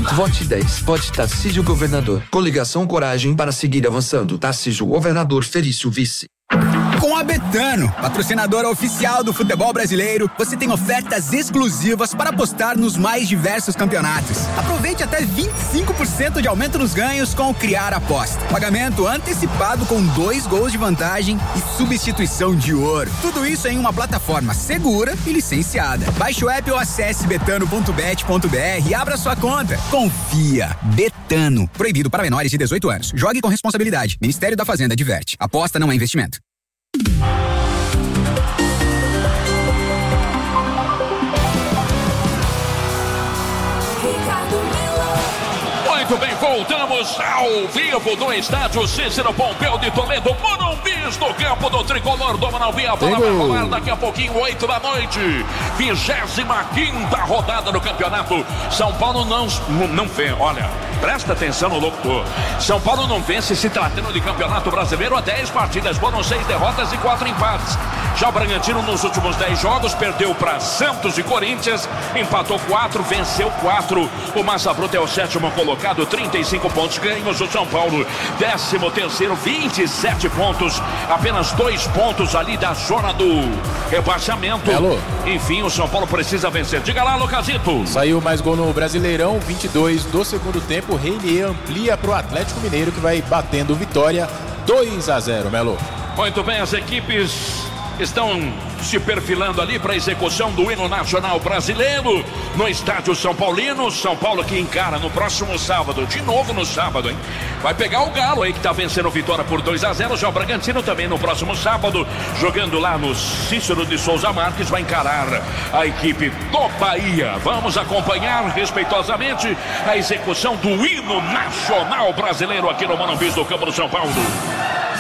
Vote 10. Vote Tarcísio Governador. Coligação Coragem para seguir avançando. Tarcísio Governador, Felício Vice. Com a Betano, patrocinadora oficial do futebol brasileiro, você tem ofertas exclusivas para apostar nos mais diversos campeonatos. Aproveite até 25% de aumento nos ganhos com o Criar Aposta. Pagamento antecipado com 2 gols de vantagem e substituição de ouro. Tudo isso em uma plataforma segura e licenciada. Baixe o app ou acesse betano.bet.br e abra sua conta. Confia. Betano. Proibido para menores de 18 anos. Jogue com responsabilidade. Ministério da Fazenda adverte. Aposta não é investimento. Muito bem, voltamos ao vivo do estádio Cícero Pompeu de Toledo, Morumbis, no campo do tricolor do Morumbi. A bola vai rolar daqui a pouquinho, 8 da noite, 25ª rodada do campeonato. São Paulo não vê, olha, presta atenção no locutor. São Paulo não vence se tratando de campeonato brasileiro há 10 partidas, foram 6 derrotas e 4 empates. Já o Bragantino nos últimos 10 jogos perdeu para Santos e Corinthians, empatou 4, venceu 4. O Massa Bruta é o 7º colocado, 35 pontos ganhos. O São Paulo, 13º, 27 pontos, apenas 2 pontos ali da zona do rebaixamento. Enfim, o São Paulo precisa vencer. Diga lá, Lucasito. Saiu mais gol no Brasileirão, 22 do segundo tempo. Reinier amplia para o Atlético Mineiro, que vai batendo Vitória 2-0, Melo. Muito bem, as equipes estão se perfilando ali para a execução do hino nacional brasileiro no estádio São Paulino. São Paulo que encara no próximo sábado, de novo no sábado, hein? Vai pegar o Galo aí que tá vencendo Vitória por 2-0. Já o Bragantino também no próximo sábado, jogando lá no Cícero de Souza Marques, vai encarar a equipe do Bahia. Vamos acompanhar respeitosamente a execução do hino nacional brasileiro aqui no Morumbi do campo do São Paulo.